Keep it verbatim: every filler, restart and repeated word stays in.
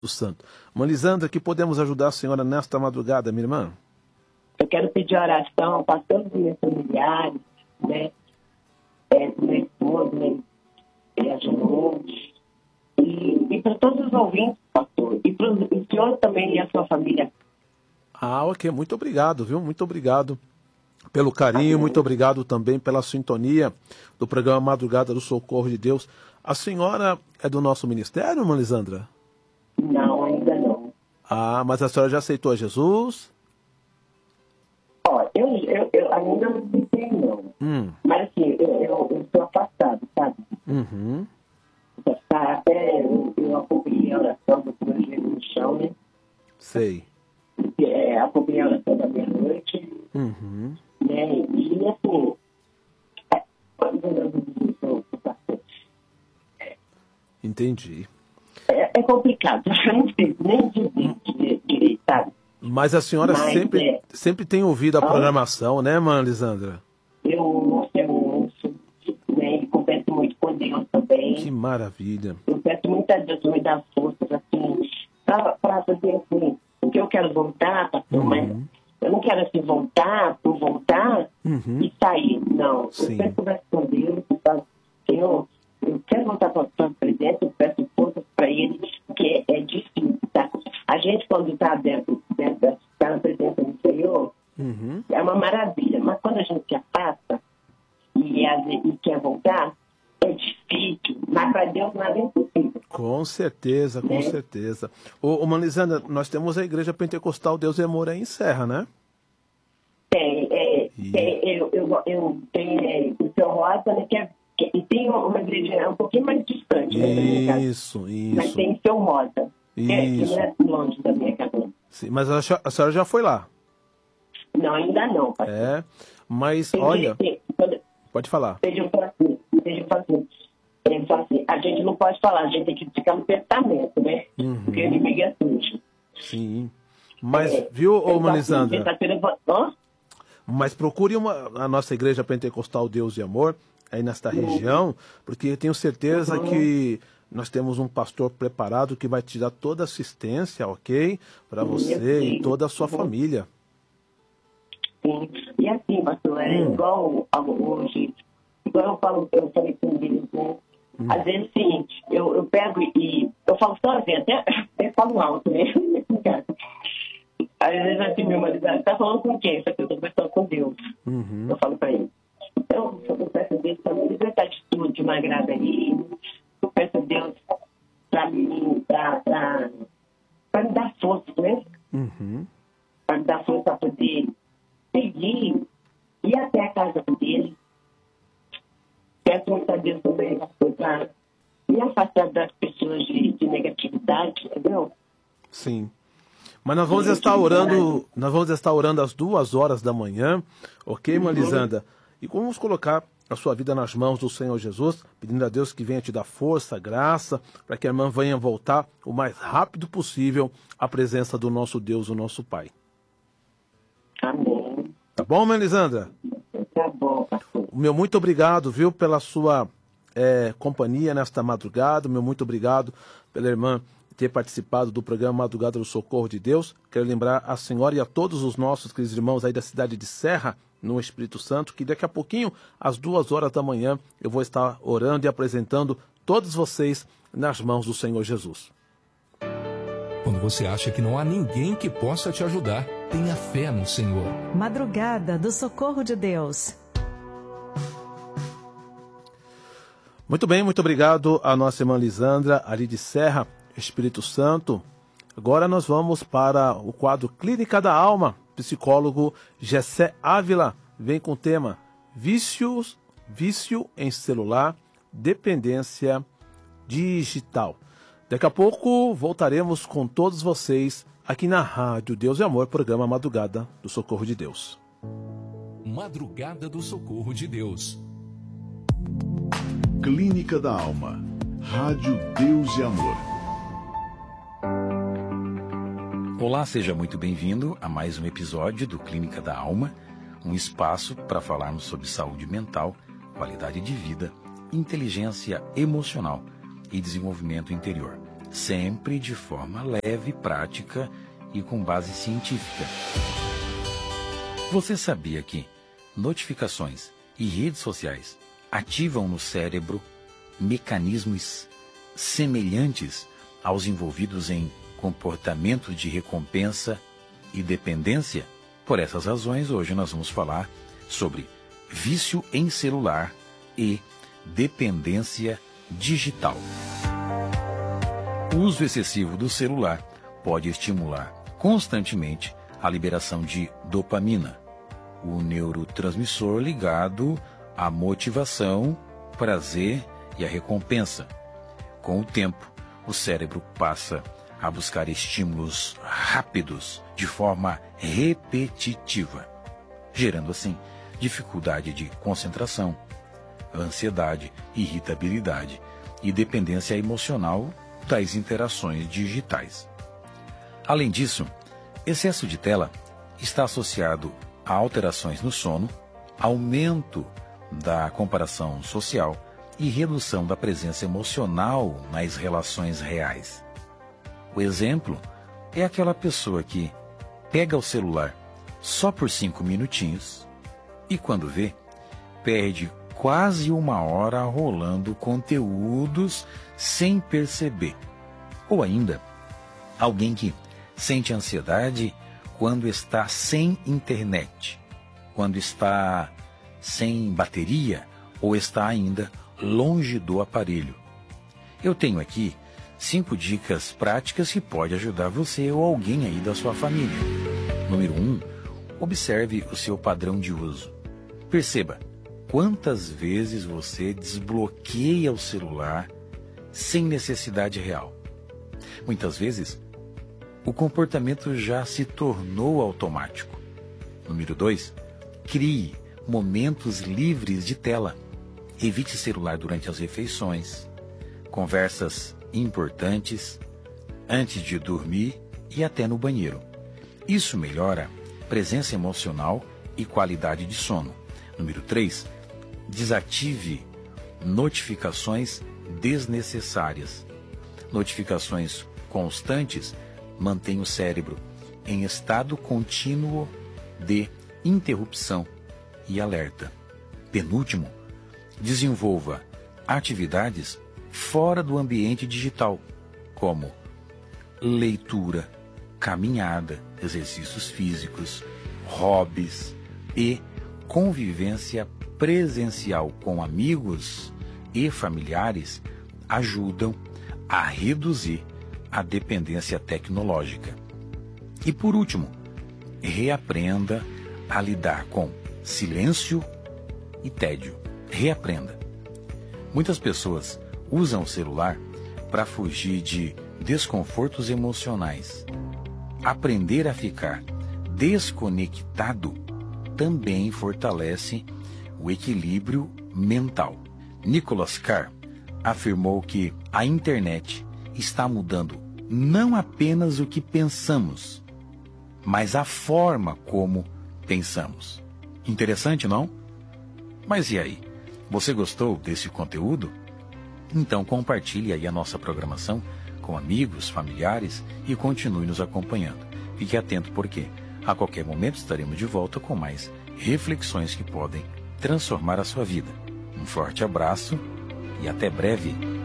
do Santo. Irmã Lisandra, que podemos ajudar a senhora nesta madrugada, minha irmã? Eu quero pedir oração para todos os meus familiares, né? É, do meu esposo, né? Ele ajudou. E, e para todos os ouvintes, pastor. E para o senhor também e a sua família. Ah, ok. Muito obrigado, viu? Muito obrigado pelo carinho, muito obrigado também pela sintonia do programa Madrugada do Socorro de Deus. A senhora é do nosso ministério, irmã Lisandra? Não, ainda não. Ah, mas a senhora já aceitou a Jesus? Ó, eu, eu, eu ainda não aceitei, não. Hum. Mas assim, eu, eu, eu sou afastado, sabe? Uhum. Até eu, eu acompanhei a oração do projeto no chão, né? Sei. É, acompanhei a oração da meia-noite. Uhum. Né? E assim, é, quando eu digo, Entendi. é, é complicado, eu não sei nem dizer direito, sabe? Mas a senhora Mas, sempre, é, sempre tem ouvido a programação, né, irmã Lisandra? eu ouço, eu ouço, né? E confesso muito com Deus também. Que maravilha. Eu peço muito a Deus me dar forças, assim, para fazer assim, porque eu quero voltar, pastor, Uhum. mas eu não quero assim voltar por voltar Uhum. e sair, não. Sim. Eu sempre converso com Deus, eu falo, Senhor, eu quero voltar para a sua presença, eu peço forças para Ele, porque é difícil, tá? A gente, quando está dentro, dentro tá na presença do Senhor, Uhum. é uma maravilha, mas quando a gente se afasta e, e quer voltar, é difícil, mas para Deus nada é impossível. Com certeza, com É. certeza. Ô, ô, irmã Lisandra, nós temos a Igreja Pentecostal Deus e Amor aí em Serra, né? Tem, é, E- tem, eu, eu, eu tenho é, o seu Rosa, né, que é, que, e tem uma igreja um pouquinho mais distante, né, da minha casa. Isso, Mas isso. tem o seu Rosa, que, é, que Isso. não é longe da minha casa. Sim, mas a, senhora- a senhora já foi lá, Não, ainda não, pastor. é? Mas, Tem olha, tem- quando- pode falar. Deixa eu falar assim, deixa eu falar assim, eu falo assim, a gente não pode falar, a gente tem que ficar no pensamento, né? Uhum. Porque o inimigo é sujo. Sim. Mas, É, viu, eu ô, irmã falo assim, Lisandra? sexta-feira eu vou- Hã? Mas procure uma, a nossa Igreja Pentecostal Deus e Amor aí nesta região, porque eu tenho certeza que nós temos um pastor preparado que vai te dar toda a assistência, ok? Para você e toda a sua família. Sim. E assim, pastor, é Hum. igual ao- hoje, igual eu falo, eu falei com eles, né? Às vezes, sim, eu, eu pego e eu falo sozinha, até, até falo alto, né? Às vezes, assim, meu marido está falando com quem? Eu estou conversando com Deus. Uhum. Eu falo para ele. Então, eu peço a Deus para me libertar de tudo, de uma grada aí. Eu peço a Deus para me, pra, pra, pra me dar força, né? Uhum. Para me dar força para poder seguir, ir até a casa dele. Peço muito a Deus também para me afastar das pessoas de, de negatividade, entendeu? Sim. Mas nós vamos estar orando, nós vamos estar orando às duas horas da manhã, ok, irmã Lisandra? E vamos colocar a sua vida nas mãos do Senhor Jesus, pedindo a Deus que venha te dar força, graça, para que a irmã venha voltar o mais rápido possível à presença do nosso Deus, o nosso Pai. Amém. Tá bom, irmã Lisandra? Tá bom, pastor. O meu muito obrigado, viu, pela sua é, companhia nesta madrugada. O meu muito obrigado pela irmã ter participado do programa Madrugada do Socorro de Deus. Quero lembrar a senhora e a todos os nossos queridos irmãos aí da cidade de Serra, no Espírito Santo, que daqui a pouquinho, às duas horas da manhã, eu vou estar orando e apresentando todos vocês nas mãos do Senhor Jesus. Quando você acha que não há ninguém que possa te ajudar, tenha fé no Senhor. Madrugada do Socorro de Deus. Muito bem, muito obrigado à nossa irmã Lisandra, ali de Serra, Espírito Santo. Agora nós vamos para o quadro Clínica da Alma. Psicólogo Gessé Ávila vem com o tema Vícios, Vício em Celular, Dependência Digital. Daqui a pouco voltaremos com todos vocês aqui na Rádio Deus e Amor, programa Madrugada do Socorro de Deus. Madrugada do Socorro de Deus. Clínica da Alma. Rádio Deus e Amor. Olá, seja muito bem-vindo a mais um episódio do Clínica da Alma, um espaço para falarmos sobre saúde mental, qualidade de vida, inteligência emocional e desenvolvimento interior. sempre de forma leve, prática e com base científica. Você sabia que notificações e redes sociais ativam no cérebro mecanismos semelhantes aos envolvidos em comportamento de recompensa e dependência? Por essas razões, hoje nós vamos falar sobre vício em celular e dependência digital. O uso excessivo do celular pode estimular constantemente a liberação de dopamina, o neurotransmissor ligado à motivação, prazer e à recompensa. Com o tempo, o cérebro passa a buscar estímulos rápidos de forma repetitiva, gerando assim dificuldade de concentração, ansiedade, irritabilidade e dependência emocional das interações digitais. Além disso, excesso de tela está associado a alterações no sono, aumento da comparação social e redução da presença emocional nas relações reais. O exemplo é aquela pessoa que pega o celular só por cinco minutinhos e, quando vê, perde quase uma hora rolando conteúdos sem perceber. Ou ainda, alguém que sente ansiedade quando está sem internet, quando está sem bateria ou está ainda longe do aparelho. Eu tenho aqui cinco dicas práticas que podem ajudar você ou alguém aí da sua família. Número um, observe o seu padrão de uso. Perceba quantas vezes você desbloqueia o celular sem necessidade real. Muitas vezes, o comportamento já se tornou automático. Número dois, crie momentos livres de tela. Evite celular durante as refeições, conversas importantes, antes de dormir e até no banheiro. Isso melhora presença emocional e qualidade de sono. Número três, desative notificações desnecessárias. Notificações constantes mantêm o cérebro em estado contínuo de interrupção e alerta. Penúltimo, desenvolva atividades fora do ambiente digital, como leitura, caminhada, exercícios físicos, hobbies e convivência presencial com amigos e familiares ajudam a reduzir a dependência tecnológica. E por último, reaprenda a lidar com silêncio e tédio. Reaprenda. Muitas pessoas usam o celular para fugir de desconfortos emocionais. Aprender a ficar desconectado também fortalece o equilíbrio mental. Nicholas Carr afirmou que a internet está mudando não apenas o que pensamos, mas a forma como pensamos. Interessante, não? Mas e aí? Você gostou desse conteúdo? Então compartilhe aí a nossa programação com amigos, familiares e continue nos acompanhando. Fique atento porque a qualquer momento estaremos de volta com mais reflexões que podem transformar a sua vida. Um forte abraço e até breve.